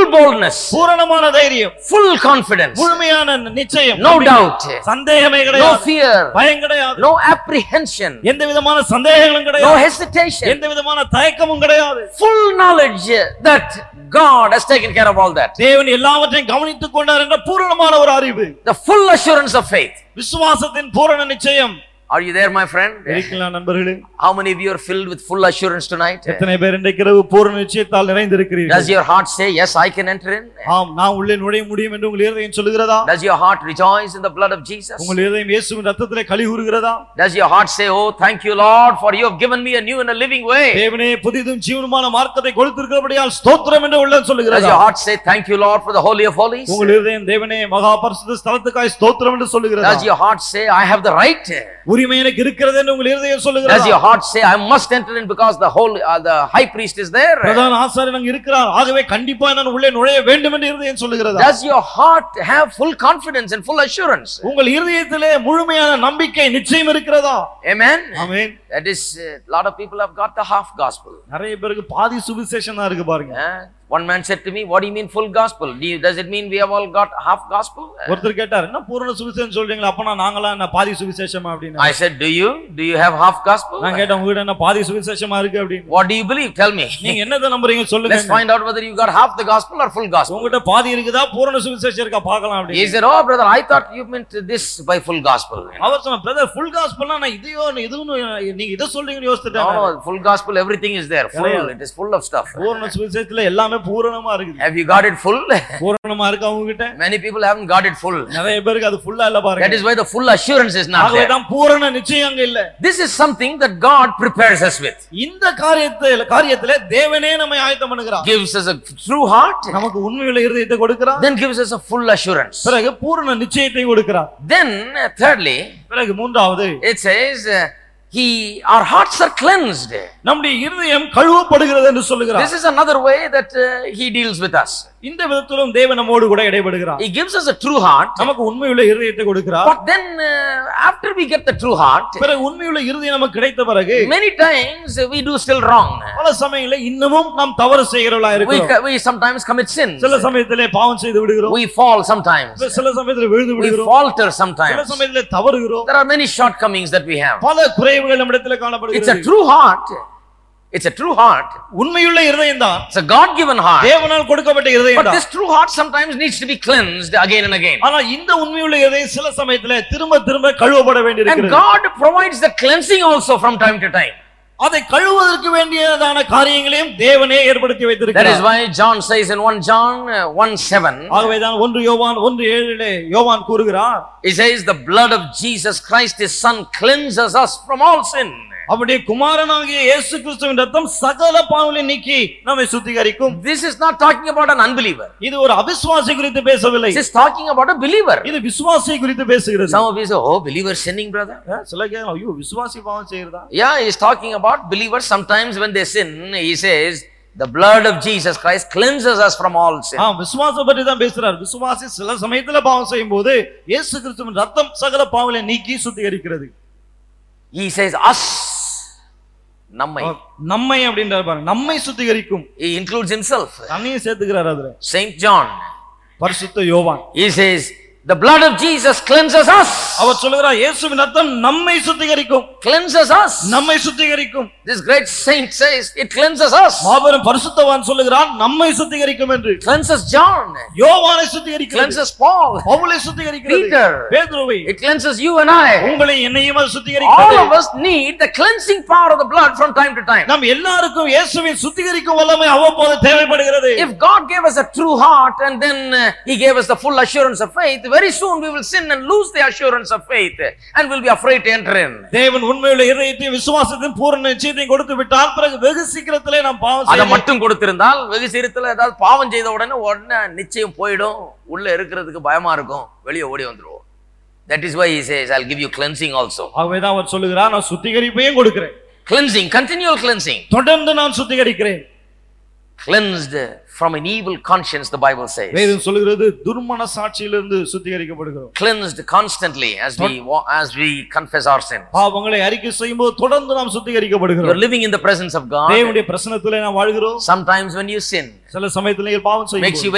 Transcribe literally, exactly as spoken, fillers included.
boldness, பூரணமான தைரியம், full confidence, முழுமையான நிச்சயம், no doubt, சந்தேகமே no கிடையாது, fear, பயம் கிடையாது, no apprehension, எந்த விதமான சந்தேகங்களும் no கிடையாது, hesitation, எந்த விதமான தயக்கமும் கிடையாது. full knowledge that God has taken care of all that. தேவன் எல்லாவற்றையும் கவனித்துக் கொண்டார் என்ற பூரணமான ஒரு அறிவு, The full assurance of faith. விசுவாசத்தின் பூரண நிச்சயம். Are you there, my friend? இருக்கலாம் நண்பர்களே. How many of you are filled with full assurance tonight? எத்தனை பேர் இன்றைக்கு இரவு பூரண நிச்சயத்தால் நிறைந்திருக்கிறீர்கள்? Does your heart say, yes, I can enter in? ஆம், நான் உள்ளே நுழைய முடியும் என்று உங்கள் இதயம் சொல்லுகிறதா? Does your heart rejoice in the blood of Jesus? உங்கள் இதயம் இயேசுவின் இரத்தத்திலே களி கூறுகிறதா? Does your heart say, oh, thank you, Lord, for you have given me a new and a living way? தேவனே புதிதும் ஜீவனுமான மார்க்கத்தை கொடுத்திருக்கிறபடியால் ஸ்தோத்திரம் என்று உள்ளம் Does சொல்லுகிறதா? your heart say, thank you, Lord, for the holy of holies? உங்கள் இதயம் தேவனே மகா பரிசுத்த ஸ்தலத்துக்காய் ஸ்தோத்திரம் என்று சொல்லுகிறதா? Does your heart say, I have the right? உரிமை எனக்கு இருக்கிறது என்று உங்கள் இதயம் Does சொல்லுகிறதா? your heart say, I must enter in because the whole uh, the high priest is there? பிரதான ஆசாரியன் அங்கு இருக்கிறார், ஆகவே கண்டிப்பா நான் உள்ளே நுழைய வேண்டும் என்று இதயம் சொல்லுகிறதா? Does your heart have full confidence and full assurance? உங்கள் இதயத்திலே முழுமையான நம்பிக்கை நிச்சயம் இருக்கிறதா? Amen. Amen. That is, a uh, lot of people have got the half gospel. நிறைய பேருக்கு பாதி சுவிசேஷம் தான் இருக்கு பாருங்க. Uh, one man said to me, what do you mean full gospel? Do you, does it mean we have all got half gospel? ஒருத்தர் கேட்டார், என்ன பூரண சுவிசேஷம் சொல்றீங்களா? அப்பனா நாங்களா என்ன பாதி சுவிசேஷமா அப்படினா? I said, do you? Do you have half gospel? நான் கேட்டேன், உங்க என்ன பாதி சுவிசேஷமா இருக்கு அப்படினு. What do you believe? Tell me. நீங்க என்னத நம்புறீங்க சொல்லுங்க. Let's find out whether you got half the gospel or full gospel. உங்ககிட்ட பாதி இருக்குதா பூரண சுவிசேஷம் இருக்கா பார்க்கலாம் அப்படினு. He said, oh brother, I thought you meant this by full gospel. அவர் சொன்ன, பிரதர் ஃபுல் காஸ்பல்னா நான் இதையோ இதுன்னு நீங்க இத சொல்றீங்கன்னு யோசிச்சிட்டேன். No, full gospel, everything is there. Full. It is full of stuff. பூரண சுவிசேஷத்துல எல்லாமே பூரணமா இருக்கு. Have you got it full? பூரணமா இருக்கா உங்ககிட்ட? Many people haven't got it full. நிறைய பேருக்கு அது ஃபுல்லா இல்ல பாருங்க. That is why the full assurance is not ஆகவே there. தான் பூரண நிச்சயம் அங்க இல்ல. This is something that God prepares us with. இந்த காரியத்துல காரியத்திலே தேவனே நம்மை ஆயத்தம் பண்ணுகிறார். Gives us a true heart. நமக்கு உண்மையுள்ள இதயத்தை கொடுக்கிறார். Then gives us a full assurance. பிறகு பூரண நிச்சயத்தை கொடுக்கிறார். Then thirdly, பிறகு மூன்றாவது it says uh, he our hearts are cleansed. நம்முடைய இதயம் கழுவப்படுகிறது என்று சொல்லுகிறார். This is another way that uh, he deals with us. இந்த விதத்திலும் தேவன் நம்மோடு கூட இடைபடுகிறார். He gives us a true heart. நமக்கு உண்மையுள்ள இதயத்தை கொடுக்கிறார். But then uh, after we get the true heart, பிறகு உண்மையுள்ள இதயம் நமக்கு கிடைத்த பிறகு many times we do still wrong. பல சமயங்களில் இன்னமும் நாம் தவறு செய்கிறவர்களா We இருக்கிறோம். we sometimes commit sins. சில சமயத்திலே பாவம் செய்து விடுகிறோம். We fall sometimes. சில சமயத்திலே விழுந்து We விடுகிறோம். falter சில sometimes. சமயத்திலே தவறுகிறோம். There are many shortcomings that we have. பல குறைவுகள் நம்மிடத்திலே It's a காணப்படுகிறது. true heart. It's a true heart. உண்மையுள்ள இதயம் தான். It's a God given heart. தேவனால் கொடுக்கப்பட்ட இதயம் But தான். this true heart sometimes needs to be cleansed again and again. ஆனா இந்த உண்மையுள்ள இதயம் சில சமயத்திலே திரும்ப திரும்ப கழுவப்பட And வேண்டியிருக்கிறது. God provides the cleansing also from time to time. அதை கழுவுவதற்கு வேண்டியதான காரியங்களையும் தேவனே ஏற்படுத்தி That is வைத்திருக்கிறார். why John says in First John one seven, ஆகவே தான் ஒன்று யோவான் ஒன்று ஏழிலே யோவான் கூறுகிறார், he says the blood of Jesus Christ his son cleanses us from all sin. அவருடைய குமாரனாகிய இயேசு கிறிஸ்துவின் ரத்தம் சகல பாவங்களை நீக்கி நம்மை சுத்திகரிக்கும். This is not talking about an unbeliever. இது ஒரு அவிசுவாசி குறித்து பேசவில்லை. This is talking about a believer. இது விசுவாசி குறித்து பேசுகிறது. Some of you say, oh, believer sinning, brother. சில கேட்கலாம், ஐயோ விசுவாசி பாவம் செய்யறதா? Yeah, he is talking about believers. Sometimes when they sin, he says the blood of Jesus Christ cleanses us from all sin. ஆ, விசுவாசம் பற்றி தான் பேசுறார். விசுவாசி சில சமயத்துல பாவம் செய்யும்போது இயேசு கிறிஸ்துவின் ரத்தம் சகல பாவங்களை நீக்கி சுத்திகரிக்கிறது. He says us, நம்மை. நம்மை அப்படின்றார் பாருங்க. நம்மை சுத்திகரிக்கும். He includes himself. தன்னையும் சேர்த்துக்கிறார் அதுல. Saint John, பரிசுத்த யோவான். he says the blood of Jesus cleanses us. அவர் சொல்கிறார் இயேசுவின் ரத்தம் நம்மை சுத்திகரிக்கும். Cleanses us. நம்மை சுத்திகரிக்கும். This great saint says it cleanses us. மாபெரும் பரிசுத்தவான் சொல்லுகிறான் நம்மை சுத்திகரிக்கும் என்று. Cleanses John. யோவானை சுத்திகரிக்கிறது. Cleanses Paul. பவுலை சுத்திகரிக்கிறது. Peter. பேதுருவை. It cleanses you and I. உங்களை என்னையும் அது All சுத்திகரிக்கிறது. of us need the cleansing power of the blood from time to time. நாம் எல்லாருக்கும் இயேசுவின் சுத்திகரிக்கும் வல்லமை அவ்வப்போது தேவைப்படுகிறது. If God gave us a true heart and then uh, he gave us the full assurance of faith, very soon we will sin and lose the assurance of faith and will be afraid to enter in. தேவன் உண்மையுள்ள இதயத்தையும் விசுவாசத்தின் பூரண நிச்சயத்தையும் கொடுத்து விட்டால் பிறகு வெகு சீக்கிரத்திலே நாம் பாவம் அத செய்ய மட்டும் கொடுத்திருந்தால் வெகு சீக்கிரத்துல ஏதாவது பாவம் செய்த உடனே உடனே நிச்சயம் போய்டும். உள்ள இருக்கிறதுக்கு பயமா இருக்கும். வெளியே ஓடி வந்துருவோம். That is why he says I'll give you cleansing also. ஆகவே தான் அவர் சொல்லுகிறார் நான் சுத்திகரிப்பையும் கொடுக்கிறேன். Cleansing, continual cleansing. தொடர்ந்து நான் சுத்திகரிக்கிறேன். Cleansed from an evil conscience, the Bible says. வேதம் சொல்கிறது துர்மன சாட்சியிலிருந்து சுத்திகரிக்கப்படுகிறோம். Cleansed constantly as we as we confess our sins. பாவங்களை அறிக்கை செய்யும்போது தொடர்ந்து நாம் சுத்திகரிக்கப்படுகிறோம். You are living in the presence of God. தேவனுடைய பிரசன்னத்திலே நாம் வாழ்கிறோம். Sometimes when you sin, சில சமயத்துல பாவம் செய்யும்போது makes you